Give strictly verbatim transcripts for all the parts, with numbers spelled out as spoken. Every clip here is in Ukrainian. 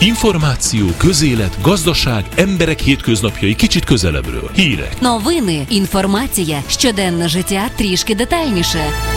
Információ, közélet, gazdaság, emberek hétköznapjai kicsit közelebbről. Hírek. Новини, інформація, щоденне життя трішки детальніше.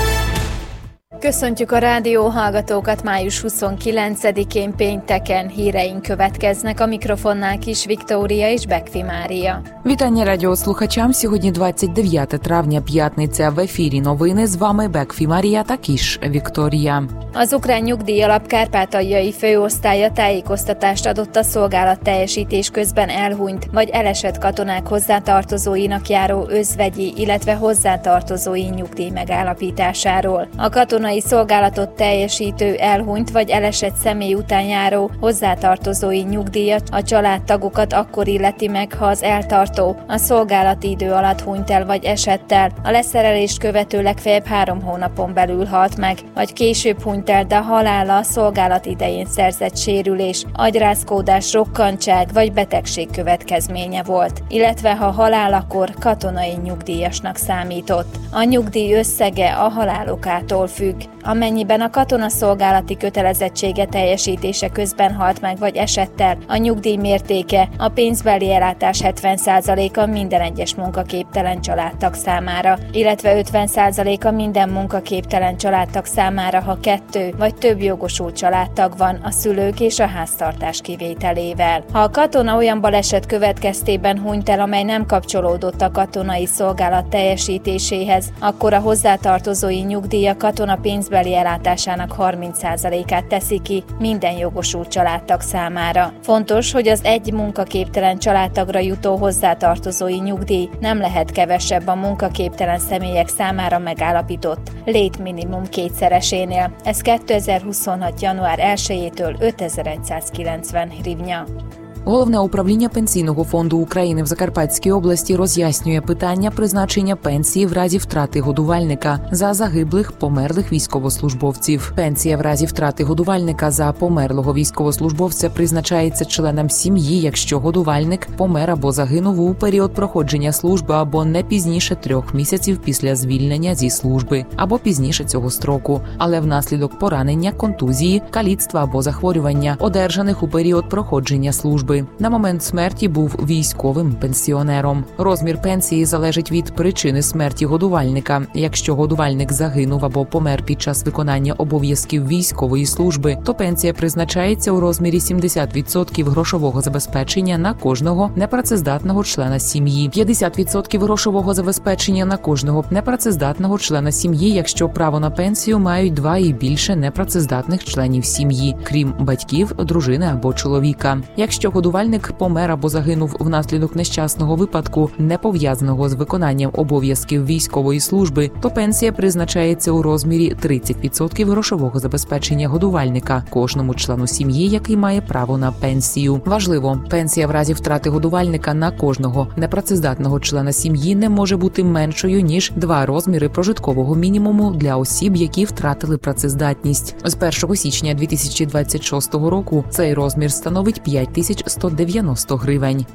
Köszöntjük a rádió hallgatókat május huszonkilencedikén pénteken. Híreink következnek, a mikrofonnál Kis Viktória és Bekfi Mária. Вітання радіослухачам. Сьогодні двадцять дев'яте травня, п'ятниця. В ефірі новини. З вами Бекфі Марія та Кіш Вікторія. Az ukrán nyugdíjalap kárpátaljai főosztálya tájékoztatást adott a szolgálatteljesítés közben elhunyt vagy elesett katonák hozzátartozóinak járó özvegyi, illetve hozzátartozói nyugdíj megállapításáról. A katonai szolgálatot teljesítő elhunyt vagy elesett személy után járó hozzátartozói nyugdíjat a családtagokat akkor illeti meg, ha az eltartó a szolgálati idő alatt hunyt el vagy esett el, a leszerelést követő legfeljebb három hónapon belül halt meg, vagy később hunyt el, de halála a szolgálat idején szerzett sérülés, agyrázkódás, rokkantság vagy betegség következménye volt, illetve ha halálakor katonai nyugdíjasnak számított. A nyugdíj összege a halálokától függ. Amennyiben a katonaszolgálati kötelezettsége teljesítése közben halt meg vagy esett el, a nyugdíj mértéke a pénzbeli ellátás hetven százaléka minden egyes munkaképtelen családtag számára, illetve ötven százaléka minden munkaképtelen családtag számára, ha kettő vagy több jogosult családtag van a szülők és a háztartás kivételével. Ha a katona olyan baleset következtében hunyt el, amely nem kapcsolódott a katonai szolgálat teljesítéséhez, akkor a hozzátartozói nyugdíj a katona pénzbeli ellátásának harminc százalékát teszi ki minden jogosult családtag számára. Fontos, hogy az egy munkaképtelen családtagra jutó hozzátartozói nyugdíj nem lehet kevesebb a munkaképtelen személyek számára megállapított létminimum kétszeresénél. Ez kétezer-huszonhat. január elsejétől ötezer-százkilencven hrivnya. Головне управління Пенсійного фонду України в Закарпатській області роз'яснює питання призначення пенсії в разі втрати годувальника за загиблих, померлих військовослужбовців. Пенсія в разі втрати годувальника за померлого військовослужбовця призначається членам сім'ї, якщо годувальник помер або загинув у період проходження служби або не пізніше трьох місяців після звільнення зі служби, або пізніше цього строку, але внаслідок поранення, контузії, каліцтва або захворювання, одержаних у період проходження служби. На момент смерті був військовим пенсіонером. Розмір пенсії залежить від причини смерті годувальника. Якщо годувальник загинув або помер під час виконання обов'язків військової служби, то пенсія призначається у розмірі сімдесят відсотків грошового забезпечення на кожного непрацездатного члена сім'ї, п'ятдесят відсотків грошового забезпечення на кожного непрацездатного члена сім'ї, якщо право на пенсію мають два і більше непрацездатних членів сім'ї, крім батьків, дружини або чоловіка. Якщо годувальник помер або загинув внаслідок нещасного випадку, не пов'язаного з виконанням обов'язків військової служби, то пенсія призначається у розмірі тридцять відсотків грошового забезпечення годувальника кожному члену сім'ї, який має право на пенсію. Важливо, пенсія в разі втрати годувальника на кожного непрацездатного члена сім'ї не може бути меншою, ніж два розміри прожиткового мінімуму для осіб, які втратили працездатність. З першого січня дві тисячі двадцять шостого року цей розмір становить п'ять тисяч сто дев'яносто гривень.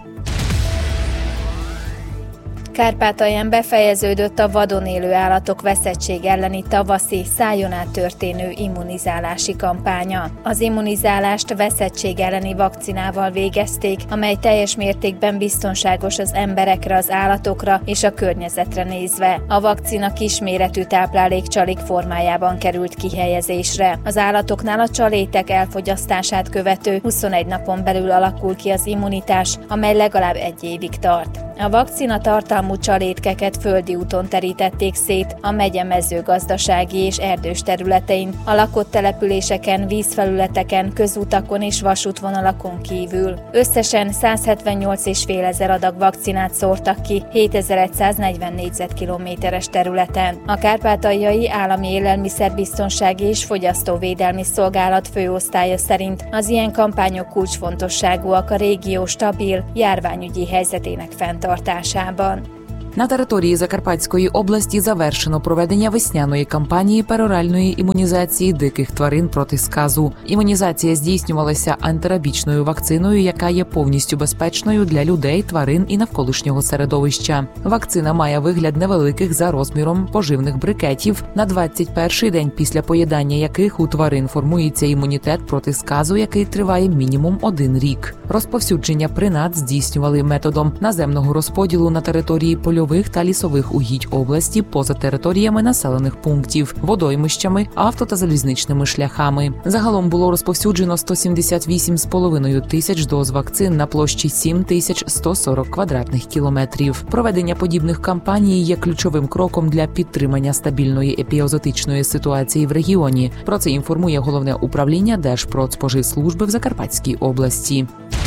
Kárpátalján befejeződött a vadon élő állatok veszettség elleni tavaszi, szájon át történő immunizálási kampánya. Az immunizálást veszettség elleni vakcinával végezték, amely teljes mértékben biztonságos az emberekre, az állatokra és a környezetre nézve. A vakcina kisméretű táplálékcsalik formájában került kihelyezésre. Az állatoknál a csalétek elfogyasztását követő huszonegy napon belül alakul ki az immunitás, amely legalább egy évig tart. A vakcina tartalmú csalétkeket földi úton terítették szét a megye mezőgazdasági és erdős területein, a lakott településeken, vízfelületeken, közutakon és vasútvonalakon kívül. Összesen száz hetvennyolc egész öt ezer adag vakcinát szórtak ki hétezer-száznegyven négyzetkilométeres területen. A Kárpátaljai Állami Élelmiszerbiztonsági és Fogyasztóvédelmi Szolgálat főosztálya szerint az ilyen kampányok kulcsfontosságúak a régió stabil, járványügyi helyzetének fenntartásában. На території Закарпатської області завершено проведення весняної кампанії пероральної імунізації диких тварин проти сказу. Імунізація здійснювалася антирабічною вакциною, яка є повністю безпечною для людей, тварин і навколишнього середовища. Вакцина має вигляд невеликих за розміром поживних брикетів, на двадцять перший день після поїдання яких у тварин формується імунітет проти сказу, який триває мінімум один рік. Розповсюдження принад здійснювали методом наземного розподілу на території польових та лісових угідь області поза територіями населених пунктів, водоймищами, авто- та залізничними шляхами. Загалом було розповсюджено сто сімдесят вісім з половиною тисяч доз вакцин на площі сім тисяч сто сорок квадратних кілометрів. Проведення подібних кампаній є ключовим кроком для підтримання стабільної епізоотичної ситуації в регіоні. Про це інформує Головне управління Держпродспоживслужби в Закарпатській області.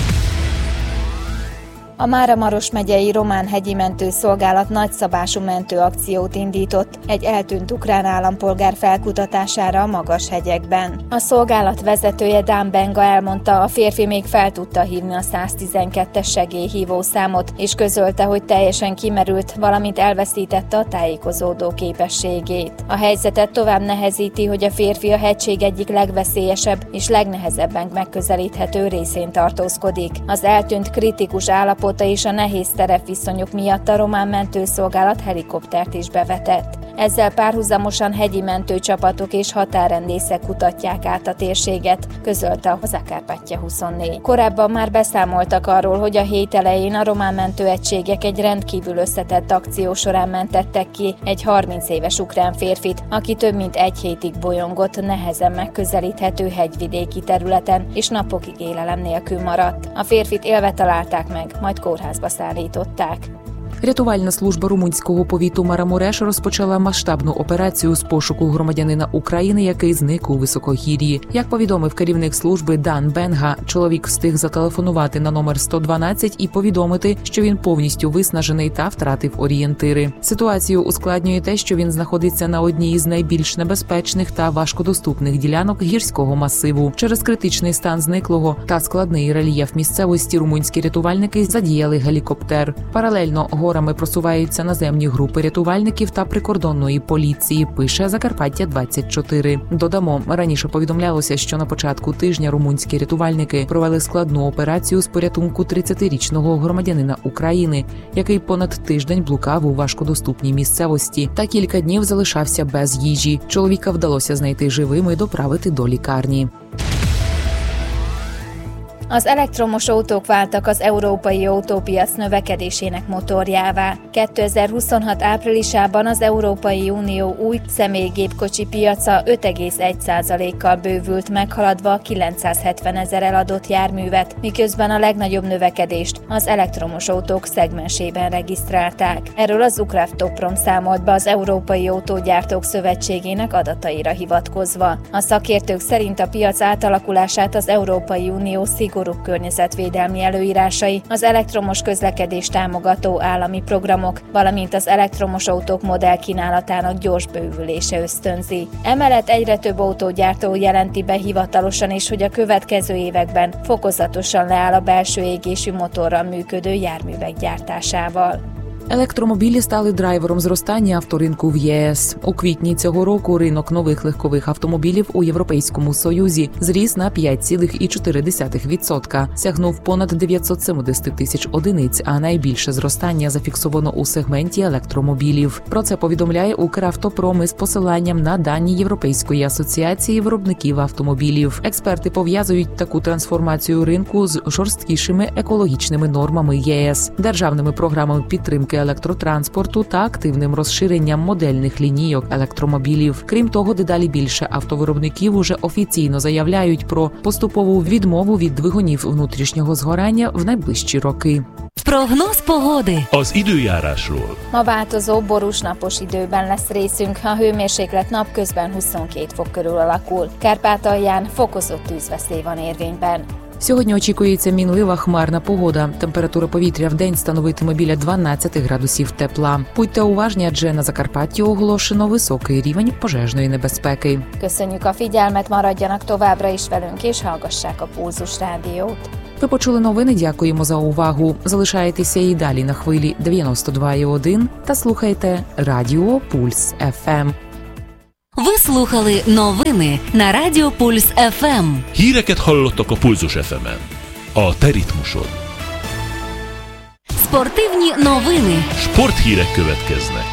A Máramaros megyei Román-hegyi mentőszolgálat nagyszabású mentőakciót indított egy eltűnt ukrán állampolgár felkutatására a Magas-hegyekben. A szolgálat vezetője Dán Benga elmondta, a férfi még fel tudta hívni a száztizenkettes segélyhívó számot, és közölte, hogy teljesen kimerült, valamint elveszítette a tájékozódó képességét. A helyzetet tovább nehezíti, hogy a férfi a hegység egyik legveszélyesebb és legnehezebben megközelíthető részén tartózkodik. Az eltűnt kritikus állapot és a nehéz terepviszonyok miatt a román mentőszolgálat helikoptert is bevetett. Ezzel párhuzamosan hegyi mentőcsapatok és határrendészek kutatják át a térséget, közölte a Zakarpattia huszonnégy. Korábban már beszámoltak arról, hogy a hét elején a román mentőegységek egy rendkívül összetett akció során mentettek ki egy harminc éves ukrán férfit, aki több mint egy hétig bolyongott nehezen megközelíthető hegyvidéki területen, és napokig élelem nélkül maradt. A férfit élve találták meg, majd kórházba szállították. Рятувальна служба румунського повіту Марамуреш розпочала масштабну операцію з пошуку громадянина України, який зник у високогір'ї. Як повідомив керівник служби Дан Бенга, чоловік встиг зателефонувати на номер сто дванадцять і повідомити, що він повністю виснажений та втратив орієнтири. Ситуацію ускладнює те, що він знаходиться на одній із найбільш небезпечних та важкодоступних ділянок гірського масиву. Через критичний стан зниклого та складний рельєф місцевості румунські рятувальники задіяли гелікоптер. Паралельно горами просуваються наземні групи рятувальників та прикордонної поліції, пише Закарпаття двадцять чотири. Додамо, раніше повідомлялося, що на початку тижня румунські рятувальники провели складну операцію з порятунку тридцятирічного громадянина України, який понад тиждень блукав у важкодоступній місцевості та кілька днів залишався без їжі. Чоловіка вдалося знайти живим і доправити до лікарні. Az elektromos autók váltak az európai autópiac növekedésének motorjává. kétezer-huszonhat áprilisában az Európai Unió új személygépkocsi piaca öt egész egy százalékkal bővült, meghaladva kilencszázhetven ezer eladott járművet, miközben a legnagyobb növekedést az elektromos autók szegmensében regisztrálták. Erről az Ukravtoprom számolt be az Európai Autógyártók Szövetségének adataira hivatkozva. A szakértők szerint a piac átalakulását az Európai Unió szigorú környezetvédelmi előírásai, az elektromos közlekedés támogató állami programok, valamint az elektromos autók modellkínálatának gyors bővülése ösztönzi. Emellett egyre több autógyártó jelenti be hivatalosan is, hogy a következő években fokozatosan leáll a belső égésű motorral működő járművek gyártásával. Електромобілі стали драйвером зростання авторинку в ЄС. У квітні цього року ринок нових легкових автомобілів у Європейському Союзі зріс на п'ять цілих чотири десятих відсотка, сягнув понад дев'ятсот сімдесят тисяч одиниць, а найбільше зростання зафіксовано у сегменті електромобілів. Про це повідомляє Укравтопром із посиланням на дані Європейської асоціації виробників автомобілів. Експерти пов'язують таку трансформацію ринку з жорсткішими екологічними нормами ЄС, державними програмами підтримки електротранспорту та активним розширенням модельних лінійок електромобілів. Крім того, дедалі більше автовиробників уже офіційно заявляють про поступову відмову від двигунів внутрішнього згорання в найближчі роки. Прогноz pogody. Az időjárásról. Ma változó, borús napos időben lesz részünk, a hőmérséklet napközben huszonkét fok körül alakul. Kárpátalján fokozott tűzveszély van érvényben. Сьогодні очікується мінлива хмарна погода. Температура повітря в день становитиме біля дванадцять градусів тепла. Будьте уважні, адже на Закарпатті оголошено високий рівень пожежної небезпеки. Köszönjük a figyelmet, maradjanak továbbra is velünk és hallgassák a Pulzus Rádiót. Ви почули новини, дякуємо за увагу. Залишайтеся і далі на хвилі дев'яносто два і один та слухайте Радіо Пульс еф ем. Ви слухали новини на Радіо Пульс еф ем. Híreket hallottak a Pulzus еф емен. A te ritmusod. Спортивні новини. Sporthírek következnek.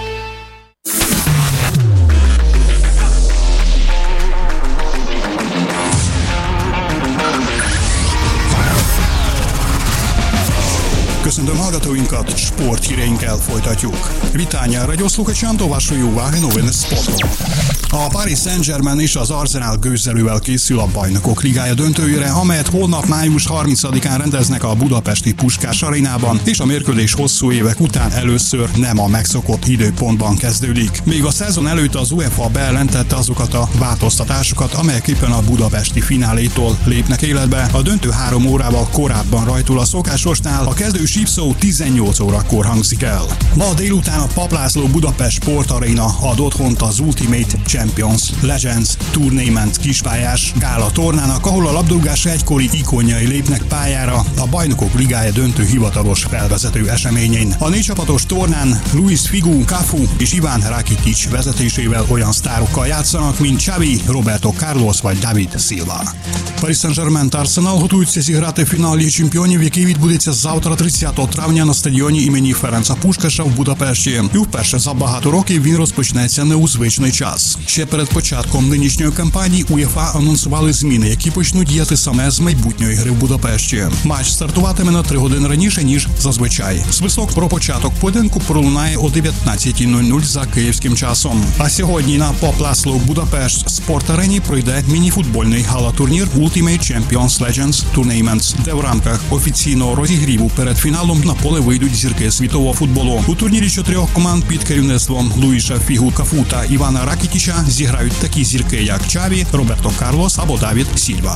Köszöntöm hallgatóinkat, sporthíreinkkel folytatjuk. Witania radioslúchačám do vašej úvahy noviny sportu. A Paris Saint-Germain és az Arsenal gőzzelővel készül a Bajnokok Ligája döntőjére, amelyet holnap május harmincadikán rendeznek a budapesti Puskás arénában, és a mérkőzés hosszú évek után először nem a megszokott időpontban kezdődik. Még a szezon előtt az UEFA bejelentette azokat a változtatásokat, amelyek éppen a budapesti finálétól lépnek életbe. A döntő három órával korábban rajtul a szokásosnál, a kezdő sípszó tizennyolc órakor hangzik el. Ma délután a Papp László Budapest Sport Arena ad otthont az Ultimate Champions Legends Tournament kispályás gála tornának, ahol a labdarúgás egykori ikonjai lépnek pályára a Bajnokok Ligája döntő hivatalos felvezető eseményén. A négy csapatos tornán Luis Figo, Cafu és Ivan Rakitic vezetésével olyan sztárokkal játszanak, mint Xavi, Roberto Carlos vagy David Silva. Paris Saint-Germain та Арсенал готуються зіграти фінал Ліги Чемпіонів, який відбудеться завтра, тридцятого травня, на стадіоні імені Ференца Пушкаша в Будапешті. І вперше за багато років він розпочнеться не у звичний час. Ще перед початком нинішньої кампанії УЄФА анонсували зміни, які почнуть діяти саме з майбутньої гри в Будапешті. Матч стартуватиме на три години раніше, ніж зазвичай. Свисток про початок поєдинку пролунає о дев'ятнадцятій нуль нуль за київським часом. А сьогодні на Papp László Budapest Sport Arені пройде мініфутбольний гала-турнір Ultimate Champions Legends Tournament, де в рамках офіційного розігріву перед фіналом на поле вийдуть зірки світового футболу. У турнірі чотирьох команд під керівництвом Луїша Фігу, Кафу та Івана Ракітіча zіграють такі зірки, як Xavi, Roberto Carlos або David Silva.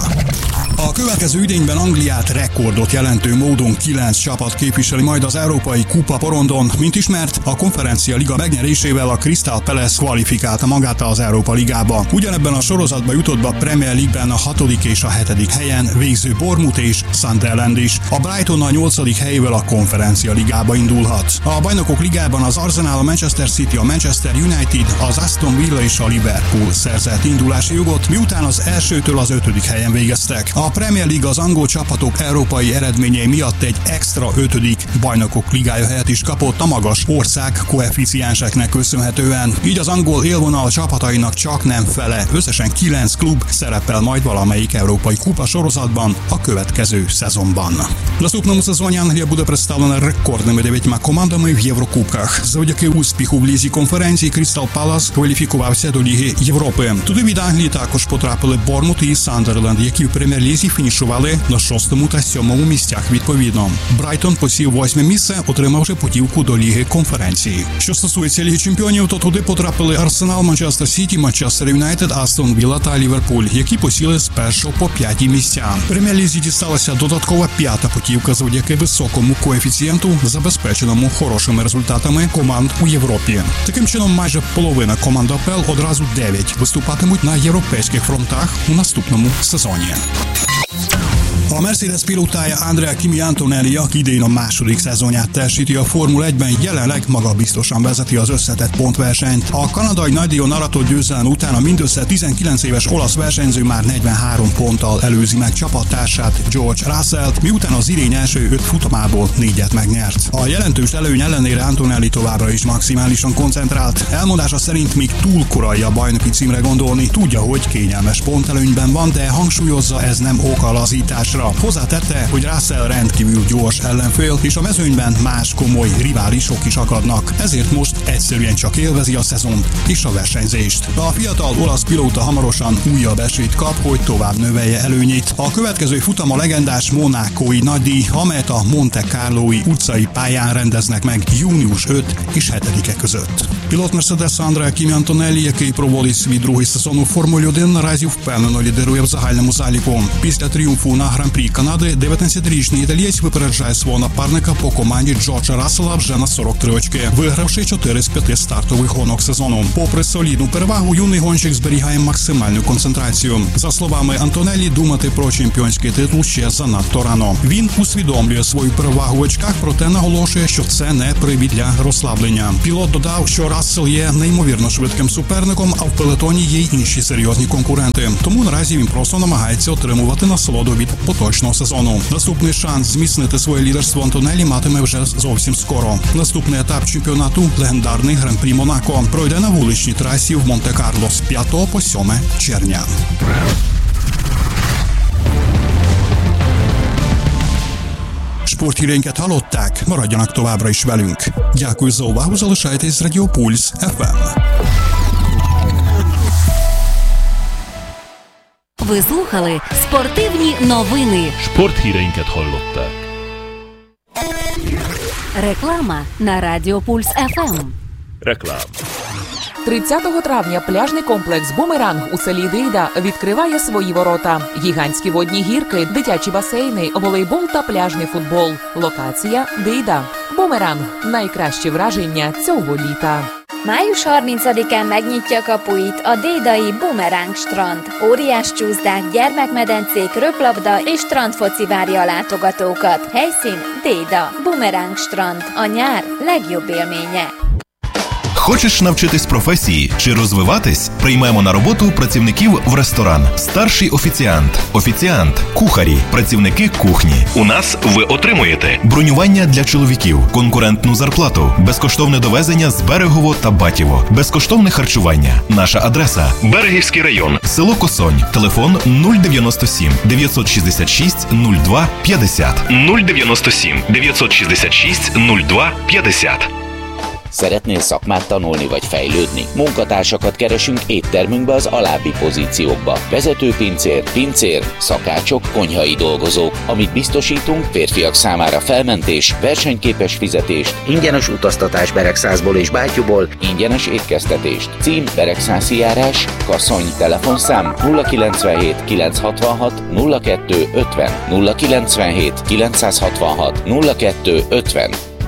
A következő idényben Angliát rekordot jelentő módon kilenc csapat képviseli majd az Európai Kupa porondon. Mint ismert, a Konferencia Liga megnyerésével a Crystal Palace kvalifikálta magát az Európa Ligába. Ugyanebben a sorozatba jutott be a Premier League-ben a hatodik és a hetedik helyen végző Bournemouth és Sunderland is. A Brighton a nyolcadik helyével a Konferencia Ligába indulhat. A Bajnokok Ligában az Arsenal, a Manchester City, a Manchester United, az Aston Villa és a Liverpool szerzett indulási jogot, miután az elsőtől az ötödik helyen végeztek. A Premier League az angol csapatok európai eredményei miatt egy extra ötödik Bajnokok Ligája helyet is kapott a magas ország koeficienseknek köszönhetően. Így az angol élvonal csapatainak csak nem fele, összesen kilenc klub szerepel majd valamelyik európai kupa sorozatban a következő szezonban. В наступному сезоні Англія буде представлена рекордними дев'ятьма командами в Єврокубках. Завдяки успіху в лізі конференції Crystal Palace кваліфікувався до Ліги Європи. Туди від Англії також потрапили Борнмут і Сандерленд, які в прем'єр-лізі фінішували на шостому та сьомому місцях відповідно. Брайтон посів восьме місце, отримавши путівку до Ліги конференції. Що стосується Ліги чемпіонів, то туди потрапили Арсенал, Манчестер Сіті, Манчестер Юнайтед, Астон Вілла та Ліверпуль, які посіли з першого по п'яті місця. В прем'єр-лізі дісталася додаткова п'ята путівка завдяки високому коефіцієнту, забезпеченому хорошими результатами команд у Європі. Таким чином, майже половина команд АПЛ, одразу дев'ять, виступатимуть на європейських фронтах у наступному сезоні. A Mercedes pilótája Andrea Kimi Antonelli, aki idén a második szezonját teljesíti a Formula egyben, jelenleg magabiztosan vezeti az összetett pontversenyt. A kanadai nagydíjon aratott győzelem után a mindössze tizenkilenc éves olasz versenyző már negyvenhárom ponttal előzi meg csapattársát, George Russellt, miután az idény első öt futamából négyet megnyert. A jelentős előny ellenére Antonelli továbbra is maximálisan koncentrált. Elmondása szerint még túl korai a bajnoki címre gondolni, tudja, hogy kényelmes pontelőnyben van, de hangsúlyozza, ez nem ok a lazításra. Hozzátette, hogy Russell rendkívül gyors ellenfél, és a mezőnyben más komoly riválisok is akadnak. Ezért most egyszerűen csak élvezi a szezont és a versenyzést. A fiatal olasz pilóta hamarosan újabb esélyt kap, hogy tovább növelje előnyét. A következő futam a legendás monákói nagydíj, amelyet a Monte Carlói utcai pályán rendeznek meg június ötödike és hetedike között. Пілот Мерседеса Андреа Кімі Антонеллі, який проводить свій другий сезон у Формулі один, наразі впевнено лідирує в загальному заліку. Після тріумфу на Гран-прі Канади дев'ятнадцятирічний італієць випереджає свого напарника по команді Джорджа Рассела вже на сорок три очки, вигравши чотири з п'яти стартових гонок сезону. Попри солідну перевагу, юний гонщик зберігає максимальну концентрацію. За словами Антонеллі, думати про чемпіонський титул ще занадто рано. Він усвідомлює свою перевагу в очках, проте наголошує, що це не привід для розслаблення. Пілот додав, що Рассел є неймовірно швидким суперником, а в пелетоні є й інші серйозні конкуренти. Тому наразі він просто намагається отримувати насолоду від поточного сезону. Наступний шанс зміцнити своє лідерство Антонеллі матиме вже зовсім скоро. Наступний етап чемпіонату – легендарний Гран-прі Монако. Пройде на вуличній трасі в Монте-Карло з п'ятого по сьоме червня. Sporthíreinket hallották, maradjanak továbbra is velünk. Дякую за увагу, залишайтесь з Радіо Пульс еф ем. Ви слухали спортивні новини. Sporthíreinket hallották. Реклама на Радіо Пульс еф ем. Реклам. тридцятого травня пляжний комплекс «Бумеранг» у селі Дейда відкриває свої ворота. Гігантські водні гірки, дитячі басейни, волейбол та пляжний футбол. Локація – Дейда. «Бумеранг» – найкращі враження цього літа. Május harmincadikán megnyitja kapuit a dédai Bumerang strand. Óriás csúszdák, gyermekmedencék, röplabda és strandfoci várja a látogatókat. Helyszín Déda, Bumerang strand. A nyár legjobb élménye. Хочеш навчитись професії чи розвиватись? Приймемо на роботу працівників в ресторан. Старший офіціант, офіціант, кухарі, працівники кухні. У нас ви отримуєте бронювання для чоловіків, конкурентну зарплату, безкоштовне довезення з Берегово та Батіво, безкоштовне харчування. Наша адреса – Берегівський район, село Косонь, телефон нуль дев'яносто сім дев'ятсот шістдесят шість нуль два п'ятдесят. нуль дев'яносто сім дев'ятсот шістдесят шість нуль два п'ятдесят. Szeretnél szakmát tanulni vagy fejlődni? Munkatársakat keresünk éttermünkbe az alábbi pozíciókba. Vezetőpincér, pincér, szakácsok, konyhai dolgozók. Amit biztosítunk, férfiak számára felmentés, versenyképes fizetést, ingyenes utaztatás Beregszászból és Bátyúból, ingyenes étkeztetést. Cím Beregszászi járás, Kaszony, telefonszám nulla kilencvenhét kilencszázhatvanhat nulla kettő ötven, nulla kilencvenhét kilencszázhatvanhat nulla kettő ötven.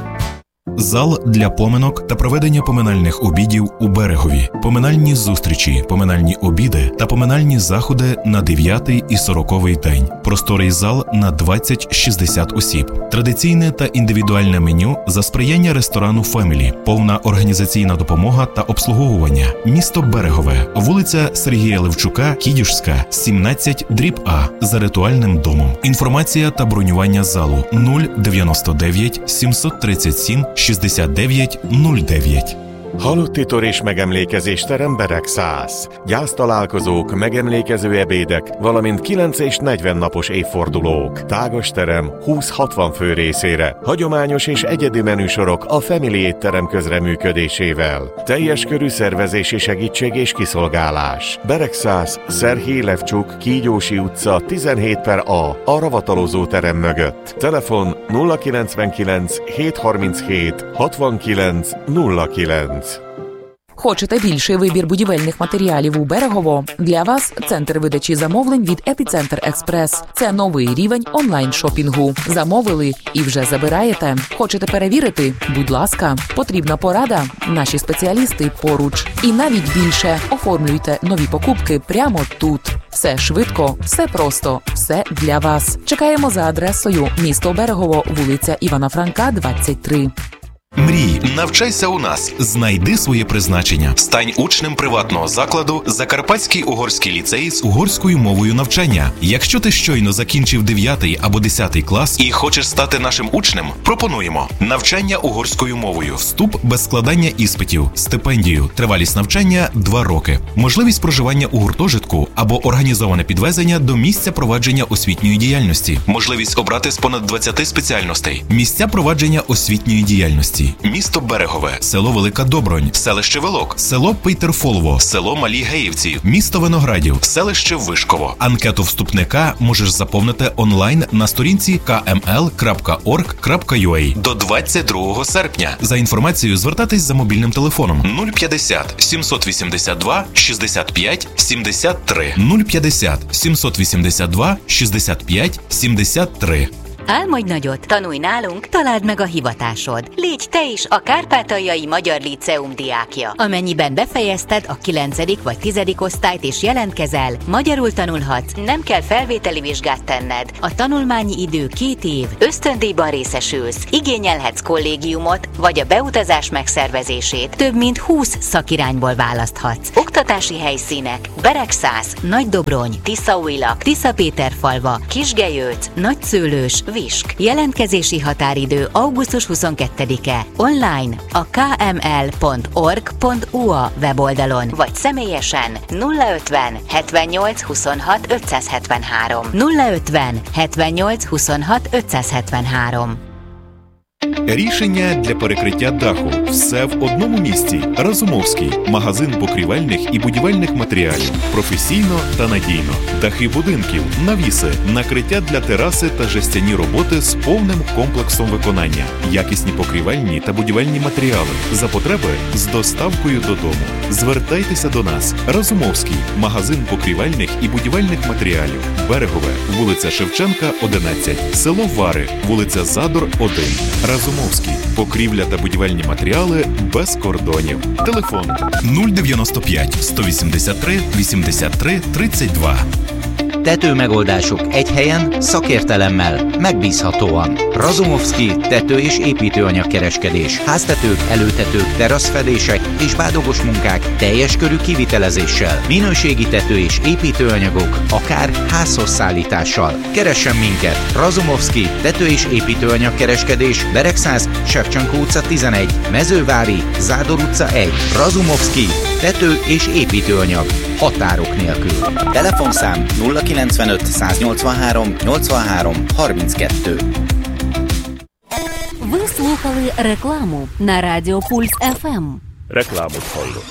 Зал для поминок та проведення поминальних обідів у Берегові, поминальні зустрічі, поминальні обіди та поминальні заходи на дев'ятий і сороковий день. Просторий зал на двадцять-шістдесят осіб. Традиційне та індивідуальне меню за сприяння ресторану «Фемілі». Повна організаційна допомога та обслуговування. Місто Берегове, вулиця Сергія Левчука, Кідюшська, сімнадцять дріб А, за ритуальним домом. Інформація та бронювання залу нуль дев'яносто дев'ять сімсот тридцять сім шістдесят дев'ять нуль дев'ять. Halott és megemlékezésterem Beregszász. Gyásztalálkozók, megemlékező ebédek, valamint kilenc és negyven napos évfordulók. Tágas terem húsz-hatvan fő részére. Hagyományos és egyedi menüsorok a Family étterem közreműködésével. Teljes körű szervezési segítség és kiszolgálás. Beregszász, Szerhij Levcsuk, Kígyósi utca tizenhét per A, a ravatalozó terem mögött. Telefon nulla kilencvenkilenc hétszázharminchét hatvankilenc nulla kilenc. Хочете більший вибір будівельних матеріалів у Берегово? Для вас центр видачі замовлень від Епіцентр Експрес. Це новий рівень онлайн-шопінгу. Замовили і вже забираєте. Хочете перевірити? Будь ласка. Потрібна порада? Наші спеціалісти поруч. І навіть більше. Оформлюйте нові покупки прямо тут. Все швидко, все просто, все для вас. Чекаємо за адресою місто Берегово, вулиця Івана Франка, двадцять три. Мрій, навчайся у нас, знайди своє призначення. Стань учнем приватного закладу Закарпатський угорський ліцей з угорською мовою навчання. Якщо ти щойно закінчив дев'ятий або десятий клас і хочеш стати нашим учнем, пропонуємо навчання угорською мовою, вступ без складання іспитів, стипендію, тривалість навчання – два роки, можливість проживання у гуртожитку маршрутку або організоване підвезення до місця провадження освітньої діяльності. Можливість обрати з понад двадцяти спеціальностей. Місця провадження освітньої діяльності. Місто Берегове, село Велика Добронь, селище Велок, село Пейтерфолово, село Малі Геївці, місто Виноградів, селище Вишково. Анкету вступника можеш заповнити онлайн на сторінці ка ем ел крапка орг крапка ю а до двадцять другого серпня. За інформацією звертатись за мобільним телефоном нуль п'ятдесят сімсот вісімдесят два шістдесят п'ять сімдесят три нуль п'ятдесят сімсот вісімдесят два шістдесят п'ять сімдесят три. Álmodj nagyot, tanulj nálunk, találd meg a hivatásod. Légy te is a Kárpátaljai Magyar Líceum diákja. Amennyiben befejezted a kilencedik vagy tizedik osztályt és jelentkezel, magyarul tanulhatsz, nem kell felvételi vizsgát tenned. A tanulmányi idő két év, ösztöndíjban részesülsz, igényelhetsz kollégiumot, vagy a beutazás megszervezését. Több mint húsz szakirányból választhatsz. Oktatási helyszínek: Beregszász, Nagydobrony, Tiszaújlak, Tiszapéterfalva, Kisgelyőc, Nagyszőlős, Visk. Jelentkezési határidő augusztus huszonkettedike. Online a ká em el pont org pont u á weboldalon, vagy személyesen nulla ötven hetvennyolc huszonhat ötszázhetvenhárom nulla ötven hetvennyolc huszonhat ötszázhetvenhárom. Рішення для перекриття даху. Все в одному місці. Разумовський. Магазин покрівельних і будівельних матеріалів. Професійно та надійно. Дахи будинків, навіси, накриття для тераси та жестяні роботи з повним комплексом виконання. Якісні покрівельні та будівельні матеріали. За потреби з доставкою додому. Звертайтеся до нас. Разумовський. Магазин покрівельних і будівельних матеріалів. Берегове. Вулиця Шевченка, одинадцять. Село Вари. Вулиця Задор, один. Разумовський. Покрівля та будівельні матеріали без кордонів. Телефон нуль дев'яносто п'ять сто вісімдесят три вісімдесят три тридцять два. Tetőmegoldások egy helyen, szakértelemmel, megbízhatóan. Razumowski tető- és építőanyagkereskedés. Háztetők, előtetők, teraszfedések és bádogos munkák teljes körű kivitelezéssel. Minőségi tető- és építőanyagok, akár házhoz szállítással. Keressen minket! Razumowski tető- és építőanyagkereskedés. Beregszász, Shevchenko utca tizenegy, Mezővári, Zádor utca egy. Razumowski tető- és építőanyag. Határok nélkül. Telefonszám nulla kilencvenöt száznyolcvanhárom nyolcvanhárom harminckettő. Ви слухали рекламу на Радіо Пульс еф ем. Рекламу входу.